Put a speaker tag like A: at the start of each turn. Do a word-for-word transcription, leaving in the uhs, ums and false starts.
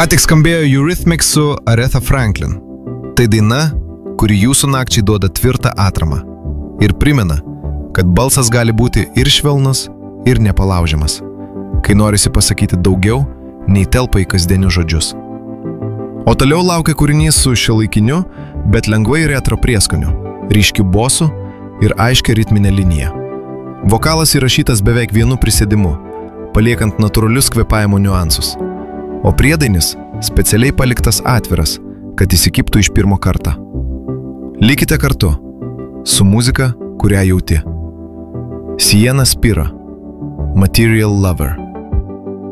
A: Ką tik skambėjo Eurythmics su Aretha Franklin. Tai daina, kuri jūsų nakčiai duoda tvirtą atramą ir primena, kad balsas gali būti ir švelnus, ir nepalaužiamas, kai norisi pasakyti daugiau, nei telpa į kasdienius žodžius. O toliau laukia kūrinys su šiuolaikiniu, bet lengvai retro prieskoniu, ryškiu bosu ir aiškia ritminė linija. Vokalas įrašytas beveik vienu prisėdimu, paliekant natūralius kvėpavimo niuansus. O priedainis specialiai paliktas atviras, kad įsikibtų iš pirmo karto. Likite kartu su muzika, kurią jauti. Sienna Spira, Material Lover.